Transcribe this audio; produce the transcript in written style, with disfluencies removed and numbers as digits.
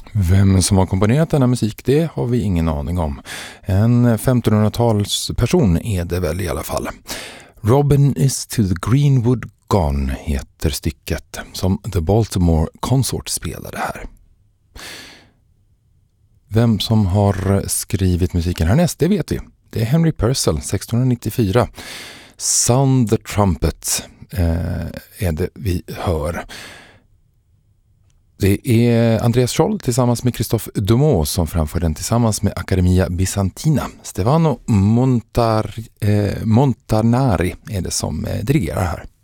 Vem som har komponerat denna musik, det har vi ingen aning om. En 1500-talsperson är det väl i alla fall. Robin is to the Greenwood Gone heter stycket som The Baltimore Consort spelade här. Vem som har skrivit musiken härnäst, det vet vi. Det är Henry Purcell, 1694. Sound the Trumpet är det vi hör. Det är Andreas Scholl tillsammans med Christophe Dumont som framför den tillsammans med Accademia Bizantina. Stefano Montanari är det som dirigerar här.